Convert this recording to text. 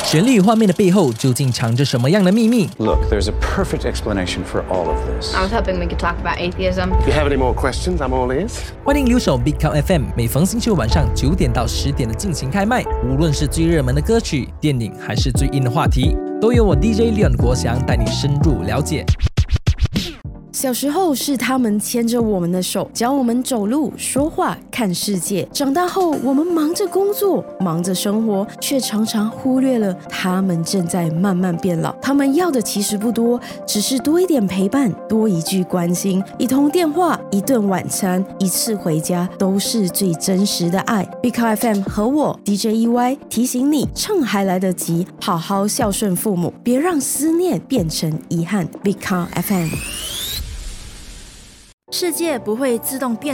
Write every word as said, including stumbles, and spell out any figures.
旋律与画面的背后究竟藏着什么样的秘密？ Look, there's a perfect explanation for all of this. I was hoping we could talk about atheism. If you have any more questions, I'm all ears. 欢迎留守 Big Count F M， 每逢星期五晚上九点到十点的进行开麦。无论是最热门的歌曲、电影，还是最硬的话题，都由我 D J Leon 国祥带你深入了解。 小时候是他们牵着我们的手，教我们走路、说话、看世界。长大后，我们忙着工作，忙着生活，却常常忽略了他们正在慢慢变老。他们要的其实不多，只是多一点陪伴，多一句关心，一通电话，一顿晚餐，一次回家，都是最真实的爱。Big Count F M 和我 D J E Y 提醒你，趁还来得及，好好孝顺父母，别让思念变成遗憾。Big Count F M。世界不会自动变